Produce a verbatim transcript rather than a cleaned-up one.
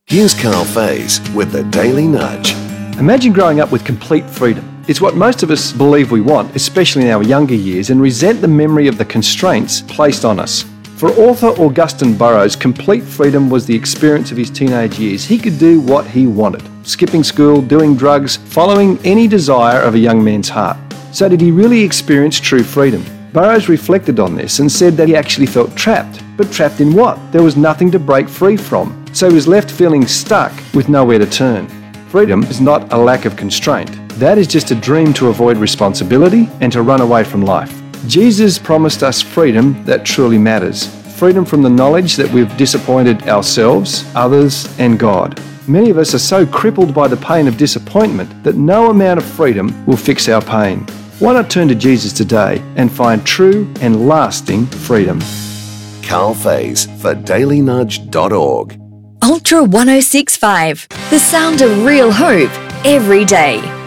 Here's Carl Faze with the Daily Nudge. Imagine growing up with complete freedom. It's what most of us believe we want, especially in our younger years, and resent the memory of the constraints placed on us. For author Augusten Burroughs, complete freedom was the experience of his teenage years. He could do what he wanted, skipping school, doing drugs, following any desire of a young man's heart. So did he really experience true freedom? Burroughs reflected on this and said that he actually felt trapped. But trapped in what? There was nothing to break free from. So he was left feeling stuck with nowhere to turn. Freedom is not a lack of constraint. That is just a dream to avoid responsibility and to run away from life. Jesus promised us freedom that truly matters. Freedom from the knowledge that we've disappointed ourselves, others, and God. Many of us are so crippled by the pain of disappointment that no amount of freedom will fix our pain. Why not turn to Jesus today and find true and lasting freedom? Carl Faze for daily nudge dot org. Ultra one oh six point five, the sound of real hope every day.